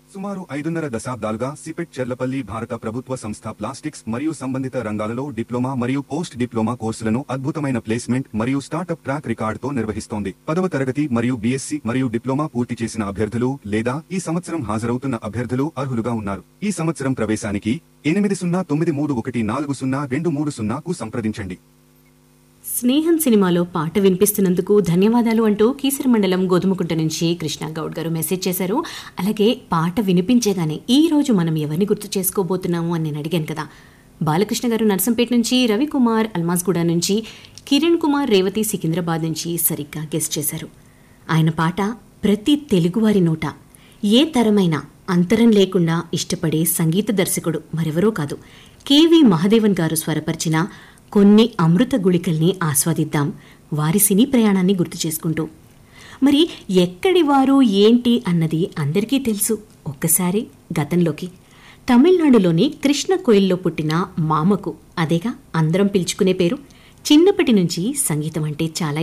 సుమారు 5.5 దశాబ్దాలుగా సిపెట్ చెర్లపల్లి భారత ప్రభుత్వ సంస్థ ప్లాస్టిక్స్ మరియు సంబంధిత రంగాలలో డిప్లొమా మరియు పోస్ట్ డిప్లొమా కోర్సులను అద్భుతమైన ప్లేస్మెంట్ మరియు స్టార్టప్ ట్రాక్ రికార్డుతో నిర్వహిస్తోంది. 10వ తరగతి మరియు బీఎస్సీ మరియు డిప్లొమా పూర్తి చేసిన అభ్యర్థులు లేదా ఈ సంవత్సరం హాజరవుతున్న అభ్యర్థులు అర్హులుగా ఉన్నారు. ఈ సంవత్సరం ప్రవేశానికి 8093140230కు సంప్రదించండి. స్నేహం సినిమాలో పాట వినిపిస్తున్నందుకు ధన్యవాదాలు అంటూ కీసర మండలం గోధుమకుంట నుంచి కృష్ణగౌడ్ గారు మెసేజ్ చేశారు. అలాగే పాట వినిపించేగానే ఈ రోజు మనం ఎవరిని గుర్తు చేసుకోబోతున్నాము అని నేను అడిగాను కదా. బాలకృష్ణ గారు నర్సంపేట నుంచి, రవికుమార్ అల్మాస్గూడ నుంచి, కిరణ్ కుమార్ రేవతి సికింద్రాబాద్ నుంచి సరిగ్గా గెస్ట్ చేశారు. ఆయన పాట ప్రతి తెలుగువారి నోట ఏ తరమైనా అంతరం లేకుండా ఇష్టపడే సంగీత దర్శకుడు మరెవరో కాదు, కెవి మహదేవన్ గారు స్వరపరిచిన కొన్ని అమృత గుళికల్ని ఆస్వాదిద్దాం వారి సినీ ప్రయాణాన్ని గుర్తు చేసుకుంటూ. మరి ఎక్కడి వారు ఏంటి అన్నది అందరికీ తెలుసు. ఒక్కసారి గతంలోకి తమిళనాడులోని కృష్ణ కోయిల్లో పుట్టిన మామకు అదేగా అందరం పిలుచుకునే పేరు. చిన్నప్పటి నుంచి సంగీతం అంటే చాలా